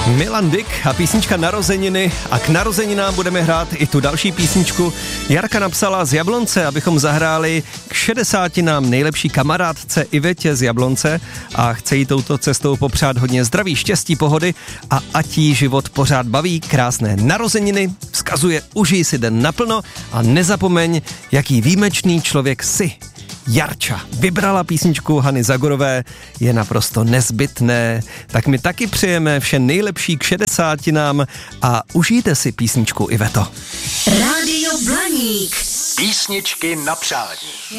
Milan Dyk a písnička Narozeniny a k narozeninám budeme hrát i tu další písničku. Jarka napsala z Jablonce, abychom zahráli k 60 nejlepší kamarádce Ivetě z Jablonce a chce jí touto cestou popřát hodně zdraví, štěstí, pohody a ať jí život pořád baví. Krásné narozeniny, vzkazuje užij si den naplno a nezapomeň, jaký výjimečný člověk jsi. Jarča vybrala písničku Hany Zagorové, je naprosto nezbytné, tak my taky přejeme vše nejlepší k 60 a užijte si písničku Iveto. Rádio Blaník. Písničky na přání.